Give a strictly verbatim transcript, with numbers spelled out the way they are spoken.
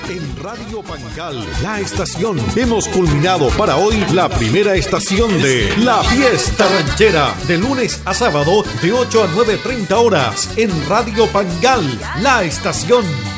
En Radio Pangal, la estación, hemos culminado para hoy la primera estación de La Fiesta Ranchera, de lunes a sábado de ocho a nueve treinta horas en Radio Pangal, la estación.